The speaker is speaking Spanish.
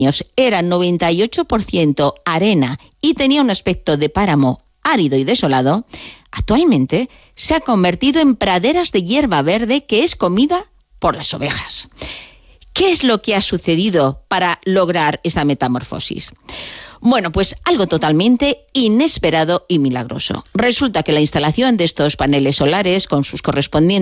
era 98% arena y tenía un aspecto de páramo árido y desolado, actualmente se ha convertido en praderas de hierba verde que es comida por las ovejas. ¿Qué es lo que ha sucedido para lograr esta metamorfosis? Bueno, pues algo totalmente inesperado y milagroso. Resulta que la instalación de estos paneles solares con sus correspondientes